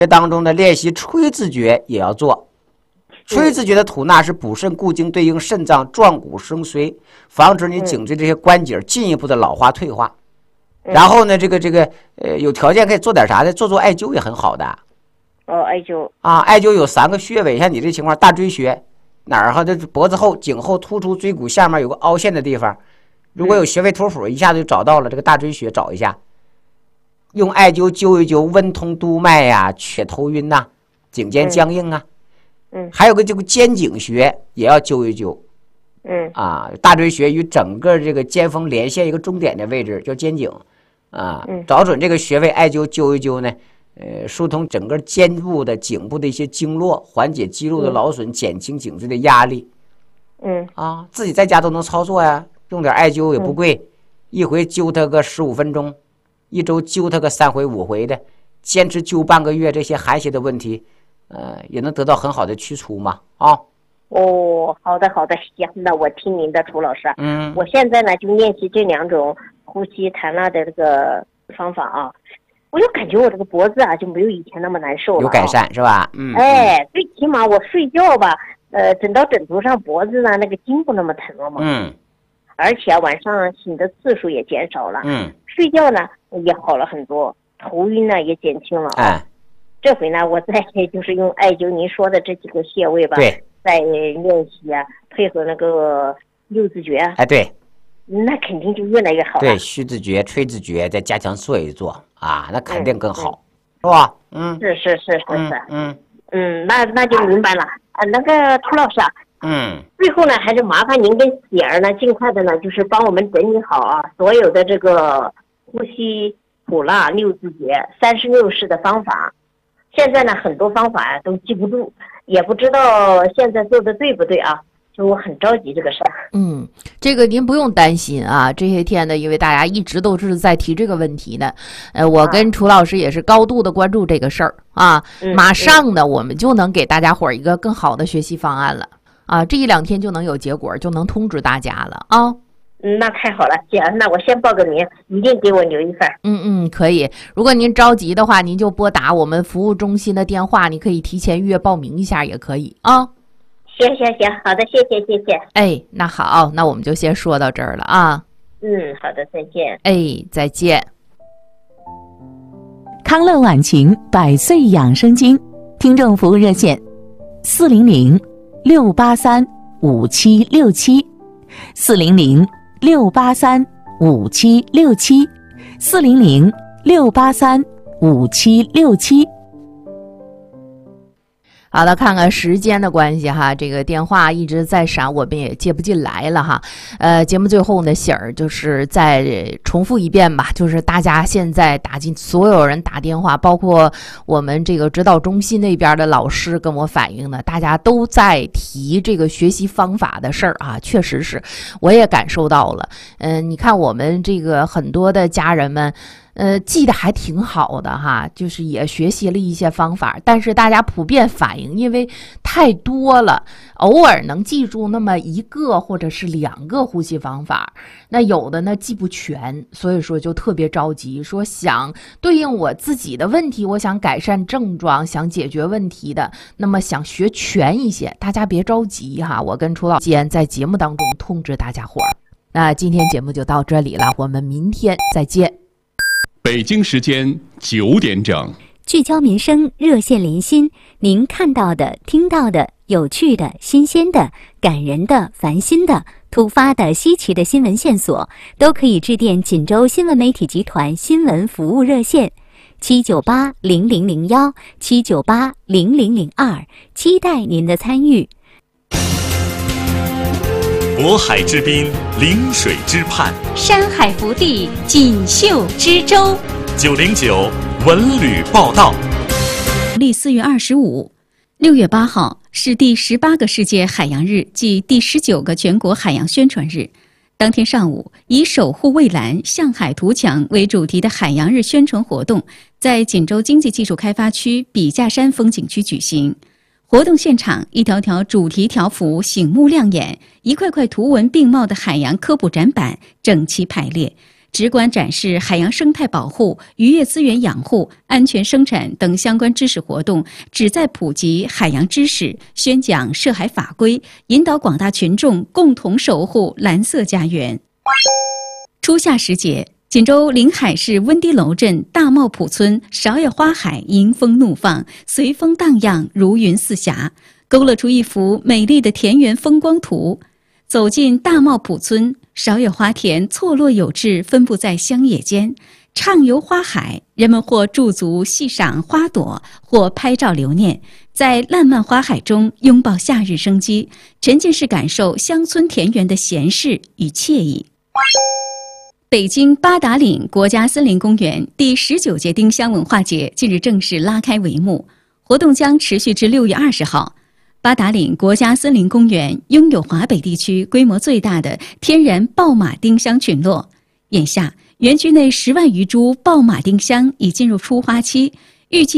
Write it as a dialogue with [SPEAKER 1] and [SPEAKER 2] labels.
[SPEAKER 1] 这当中的练习吹字诀也要做。吹字诀的吐纳是补肾固精，对应肾脏壮骨生髓，防止你颈椎这些关节进一步的老化退化。然后呢，有条件可以做点啥呢？做艾灸也很好的。
[SPEAKER 2] 艾灸
[SPEAKER 1] 啊，艾灸有3个穴位，像你这情况，大椎穴哪儿哈？这脖子后、颈后突出椎骨下面有个凹陷的地方，如果有穴位图谱，一下子就找到了这个大椎穴，找一下，用艾灸灸一灸，温通督脉呀，却头晕呐，颈肩僵硬啊。还有个这个肩颈穴也要灸一灸。大椎穴与整个这个肩峰连线一个中点的位置叫肩颈啊，找准这个穴位艾灸灸一灸呢，疏通整个肩部的颈部的一些经络，缓解肌肉的劳损，减轻颈椎的压力。自己在家都能操作呀，用点艾灸也不贵，一回灸它个15分钟，一周灸它个3回5回的，坚持灸半个月，这些寒邪的问题，也能得到很好的去除嘛啊。
[SPEAKER 2] 好的，行，那我听您的，楚老师。我现在呢就练习这2种呼吸弹拉的这个方法啊，我就感觉我这个脖子啊就没有以前那么难受了，
[SPEAKER 1] 有改善是吧？
[SPEAKER 2] 最起码我睡觉吧，枕到枕头上，脖子呢那个筋不那么疼了嘛。而且晚上醒的次数也减少了。睡觉呢也好了很多，头晕呢也减轻了。这回呢我再就是用艾灸您说的这几个穴位吧。
[SPEAKER 1] 对。
[SPEAKER 2] 在练习啊，配合那个6字诀。
[SPEAKER 1] 对，
[SPEAKER 2] 那肯定就越来越好了。
[SPEAKER 1] 对，虚字诀、吹字诀再加强做一做啊，那肯定更好，是吧？
[SPEAKER 2] 是。那就明白了。那个涂老师啊，最后呢，还是麻烦您跟喜儿呢，尽快的呢，就是帮我们整理好啊，所有的这个呼吸吐纳6字诀36式的方法。现在呢，很多方法都记不住，也不知道现在做的对不对啊，就我很着急这个事儿。
[SPEAKER 3] 这个您不用担心啊，这些天呢，因为大家一直都是在提这个问题呢，我跟楚老师也是高度的关注这个事儿啊，马上呢，我们就能给大家伙儿一个更好的学习方案了啊，这1、2天就能有结果，就能通知大家了啊。
[SPEAKER 2] 那太好了，姐，那我先报个名，一定给我留一份。
[SPEAKER 3] 可以。如果您着急的话，您就拨打我们服务中心的电话，你可以提前预约报名一下也可以啊。
[SPEAKER 2] 行，好的，谢谢。
[SPEAKER 3] 那好，那我们就先说到这儿了啊。
[SPEAKER 2] 好的，再见。
[SPEAKER 3] 再见。
[SPEAKER 4] 康乐晚晴100岁养生经听众服务热线400-683-5767，400-683-5767。
[SPEAKER 3] 好的，看看时间的关系哈，这个电话一直在闪，我们也接不进来了哈。节目最后呢，喜儿就是再重复一遍吧，就是大家现在所有人打电话，包括我们这个指导中心那边的老师跟我反映呢，大家都在提这个学习方法的事儿啊，确实是，我也感受到了。你看我们这个很多的家人们。记得还挺好的哈，就是也学习了一些方法，但是大家普遍反映，因为太多了，偶尔能记住那么1个或者是2个呼吸方法，那有的呢记不全，所以说就特别着急，说想对应我自己的问题，我想改善症状，想解决问题的，那么想学全一些，大家别着急哈，我跟楚老师在节目当中通知大家伙儿。那今天节目就到这里了，我们明天再见。
[SPEAKER 5] 北京时间9点整，
[SPEAKER 6] 聚焦民生，热线连心，您看到的、听到的、有趣的、新鲜的、感人的、烦心的、突发的、稀奇的新闻线索，都可以致电锦州新闻媒体集团新闻服务热线798-0001、798-0002，期待您的参与。
[SPEAKER 7] 渤海之滨，临水之畔，
[SPEAKER 8] 山海福地，锦绣之州。
[SPEAKER 7] 909文旅报道。
[SPEAKER 8] 历4月25， 6月8号是第18个世界海洋日暨第19个全国海洋宣传日。当天上午，以守护蔚蓝、向海图强为主题的海洋日宣传活动在锦州经济技术开发区笔架山风景区举行。活动现场，一条条主题条幅醒目亮眼，一块块图文并茂的海洋科普展板整齐排列， 直观展示海洋生态保护、渔业资源养护、安全生产等相关知识活动，旨在普及海洋知识，宣讲涉海法规，引导广大群众共同守护蓝色家园。初夏时节，锦州临海市温堤楼镇大茂浦村芍药花海迎风怒放，随风荡漾，如云似霞，勾勒出一幅美丽的田园风光图。走进大茂浦村，芍药花田错落有致，分布在乡野间。畅游花海，人们或驻足细赏花朵，或拍照留念，在烂漫花海中拥抱夏日生机，沉浸式感受乡村田园的闲适与惬意。北京八达岭国家森林公园第19届丁香文化节近日正式拉开帷幕，活动将持续至6月20号。八达岭国家森林公园拥有华北地区规模最大的天然爆马丁香群落，眼下园区内10万余株爆马丁香已进入出花期，预计